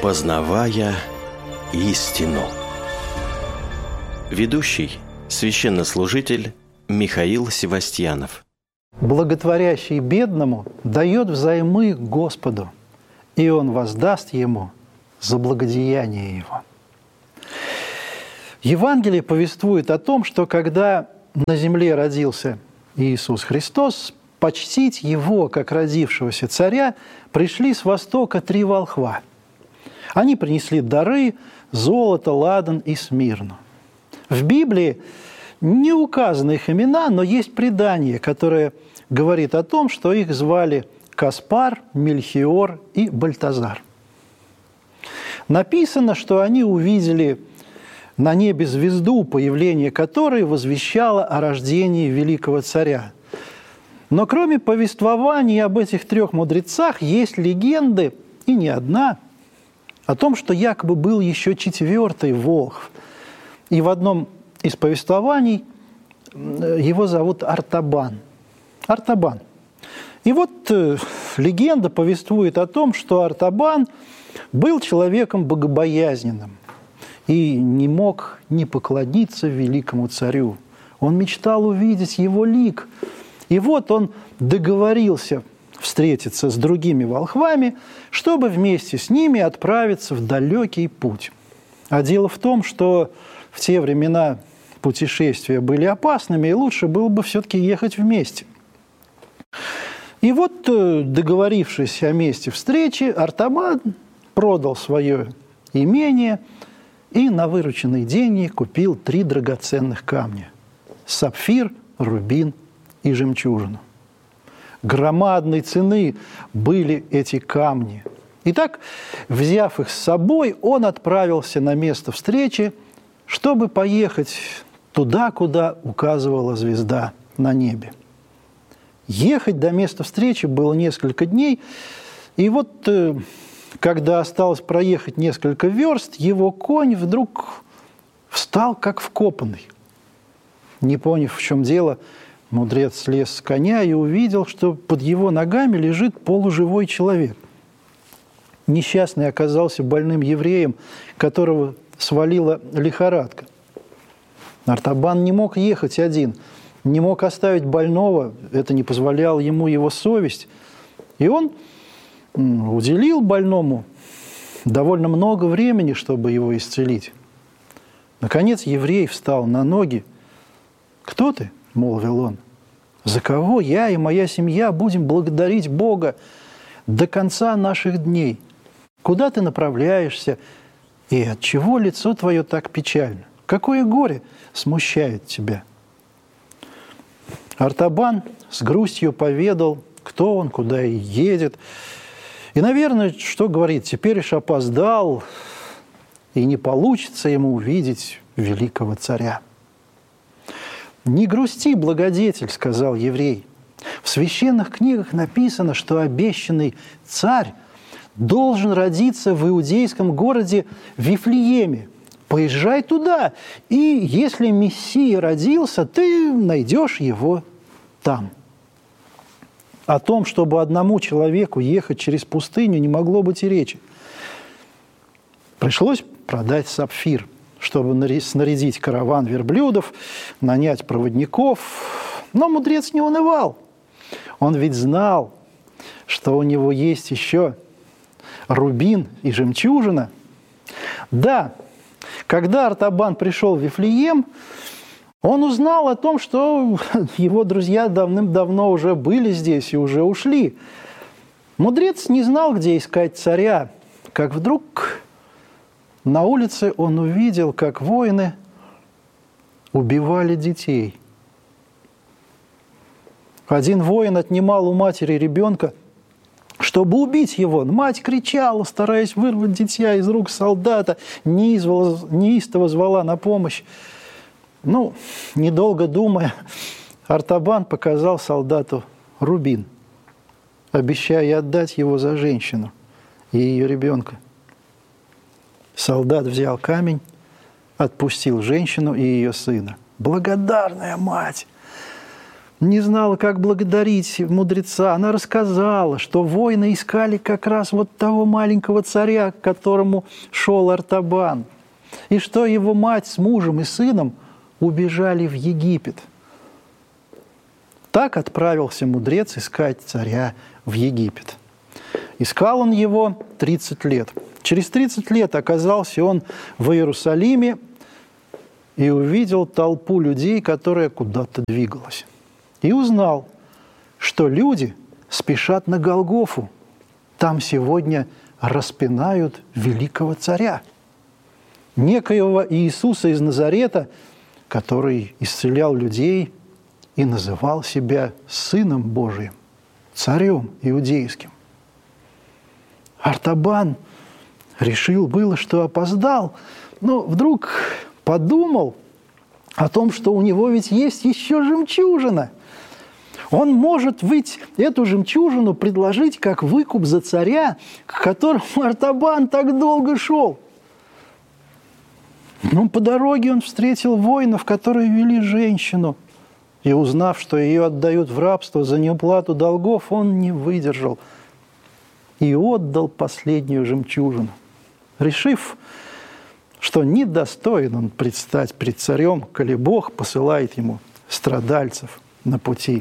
Познавая истину. Ведущий, священнослужитель Михаил Севастьянов. Благотворящий бедному дает взаймы Господу, и Он воздаст ему за благодеяние его. Евангелие повествует о том, что когда на земле родился Иисус Христос, почтить Его, как родившегося царя, пришли с востока 3 волхва. Они принесли дары – золото, ладан и смирну. В Библии не указаны их имена, но есть предание, которое говорит о том, что их звали Каспар, Мельхиор и Бальтазар. Написано, что они увидели на небе звезду, появление которой возвещало о рождении великого царя. Но кроме повествований об этих 3 мудрецах, есть легенды, и не одна, о том, что якобы был еще 4-й волхв. И в одном из повествований его зовут Артабан. Артабан. И вот легенда повествует о том, что Артабан был человеком богобоязненным и не мог не поклониться великому царю. Он мечтал увидеть его лик. И вот он договорился встретиться с другими волхвами, чтобы вместе с ними отправиться в далекий путь. А дело в том, что в те времена путешествия были опасными, и лучше было бы все-таки ехать вместе. И вот, договорившись о месте встречи, Артабан продал свое имение и на вырученные деньги купил 3 драгоценных камня – сапфир, рубин и жемчужину. Громадной цены были эти камни. Итак, взяв их с собой, он отправился на место встречи, чтобы поехать туда, куда указывала звезда на небе. Ехать до места встречи было несколько дней, и вот когда осталось проехать несколько верст, его конь вдруг встал как вкопанный. Не поняв, в чем дело, мудрец слез с коня и увидел, что под его ногами лежит полуживой человек. Несчастный оказался больным евреем, которого свалила лихорадка. Артабан не мог ехать один, не мог оставить больного, это не позволяла ему его совесть. И он уделил больному довольно много времени, чтобы его исцелить. Наконец еврей встал на ноги. «Кто ты?» – молвил он. «За кого я и моя семья будем благодарить Бога до конца наших дней? Куда ты направляешься, и отчего лицо твое так печально? Какое горе смущает тебя?» Артабан с грустью поведал, кто он, куда едет. И, наверное, что говорит, теперь уж опоздал, и не получится ему увидеть великого царя. «Не грусти, благодетель», – сказал еврей. «В священных книгах написано, что обещанный царь должен родиться в иудейском городе Вифлееме. Поезжай туда, и если Мессия родился, ты найдешь его там». О том, чтобы одному человеку ехать через пустыню, не могло быть и речи. Пришлось продать сапфир, чтобы снарядить караван верблюдов, нанять проводников. Но мудрец не унывал. Он ведь знал, что у него есть еще рубин и жемчужина. Да, когда Артабан пришел в Вифлеем, он узнал о том, что его друзья давным-давно уже были здесь и уже ушли. Мудрец не знал, где искать царя, как вдруг на улице он увидел, как воины убивали детей. Один воин отнимал у матери ребенка, чтобы убить его. Мать кричала, стараясь вырвать дитя из рук солдата, неистово звала на помощь. Недолго думая, Артабан показал солдату рубин, обещая отдать его за женщину и ее ребенка. Солдат взял камень, отпустил женщину и ее сына. Благодарная мать не знала, как благодарить мудреца. Она рассказала, что воины искали как раз вот того маленького царя, к которому шел Артабан, и что его мать с мужем и сыном убежали в Египет. Так отправился мудрец искать царя в Египет. Искал он его 30 лет. Через 30 лет оказался он в Иерусалиме и увидел толпу людей, которая куда-то двигалась. И узнал, что люди спешат на Голгофу. Там сегодня распинают великого царя, некоего Иисуса из Назарета, который исцелял людей и называл себя Сыном Божиим, царем иудейским. Артабан решил было, что опоздал, но вдруг подумал о том, что у него ведь есть еще жемчужина. Он может ведь эту жемчужину предложить как выкуп за царя, к которому Артабан так долго шел. Но по дороге он встретил воинов, которые вели женщину. И узнав, что ее отдают в рабство за неуплату долгов, он не выдержал и отдал последнюю жемчужину, решив, что недостоин он предстать пред царем, коли Бог посылает ему страдальцев на пути.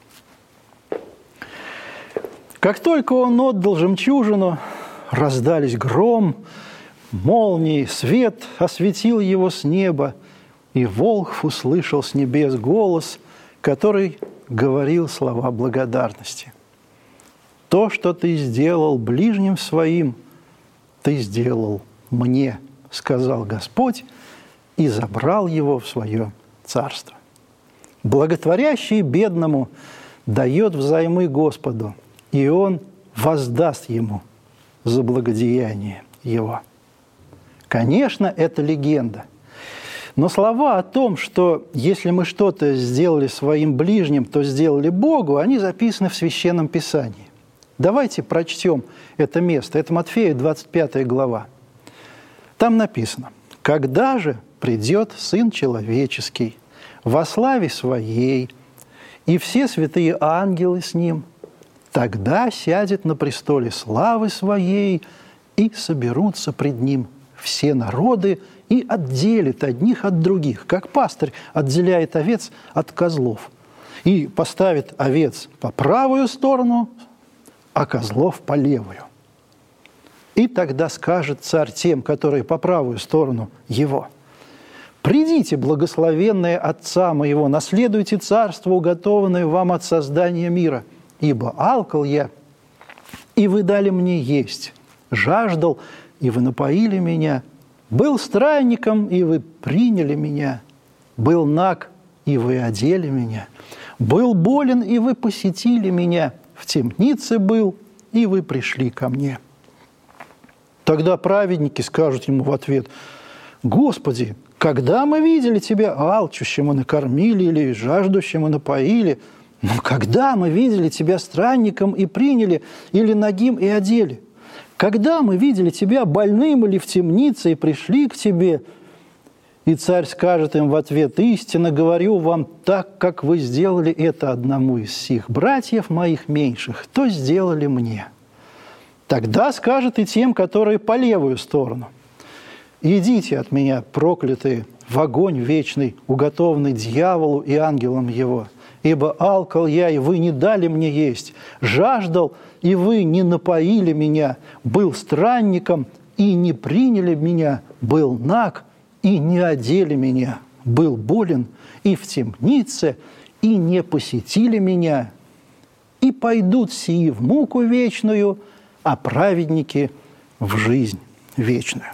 Как только он отдал жемчужину, раздались гром, молнии, свет осветил его с неба, и Волхв услышал с небес голос, который говорил слова благодарности. «То, что ты сделал ближним своим, ты сделал мне», – сказал Господь, и забрал его в свое царство. Благотворящий бедному дает взаймы Господу, и Он воздаст ему за благодеяние его. Конечно, это легенда. Но слова о том, что если мы что-то сделали своим ближним, то сделали Богу, они записаны в Священном Писании. Давайте прочтем это место. Это Матфея, 25 глава. Там написано: «Когда же придет Сын Человеческий во славе Своей, и все святые ангелы с Ним, тогда сядет на престоле славы Своей, и соберутся пред Ним все народы, и отделит одних от других, как пастырь отделяет овец от козлов, и поставит овец по правую сторону, а козлов по левую. И тогда скажет царь тем, которые по правую сторону его: «Придите, благословенные Отца моего, наследуйте царство, уготованное вам от создания мира, ибо алкал я, и вы дали мне есть, жаждал, и вы напоили меня, был странником, и вы приняли меня, был наг, и вы одели меня, был болен, и вы посетили меня, в темнице был, и вы пришли ко мне». Тогда праведники скажут ему в ответ: «Господи, когда мы видели Тебя алчущим и накормили, или жаждущим и напоили? Но когда мы видели Тебя странником и приняли, или нагим и одели? Когда мы видели Тебя больным или в темнице и пришли к Тебе?» И царь скажет им в ответ: «Истинно говорю вам, так как вы сделали это одному из сих братьев моих меньших, то сделали мне». Тогда скажет и тем, которые по левую сторону: «Идите от меня, проклятые, в огонь вечный, уготованный дьяволу и ангелам его. Ибо алкал я, и вы не дали мне есть, жаждал, и вы не напоили меня, был странником, и не приняли меня, был наг, и не одели меня, был болен, и в темнице, и не посетили меня. И пойдут сии в муку вечную, а праведники в жизнь вечную».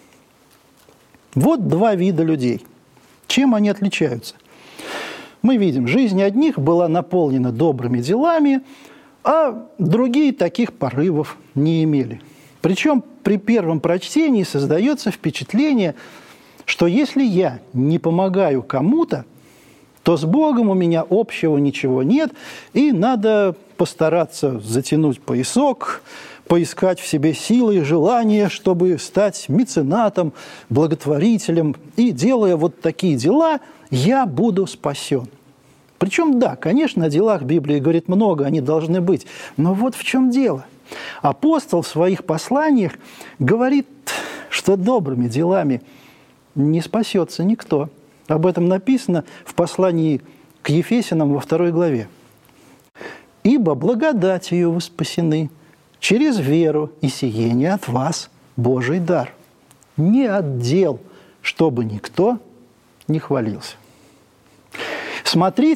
Вот два вида людей. Чем они отличаются? Мы видим, жизнь одних была наполнена добрыми делами, а другие таких порывов не имели. Причем при первом прочтении создается впечатление, что если я не помогаю кому-то, то с Богом у меня общего ничего нет, и надо постараться затянуть поясок, поискать в себе силы и желания, чтобы стать меценатом, благотворителем. И делая вот такие дела, я буду спасен. Причем, да, конечно, о делах Библии говорит много, они должны быть. Но вот в чем дело. Апостол в своих посланиях говорит, что добрыми делами не спасется никто. Об этом написано в послании к Ефесянам во 2 главе. «Ибо благодатью вы спасены через веру, и сие не от вас Божий дар, не от дел, чтобы никто не хвалился». Смотрите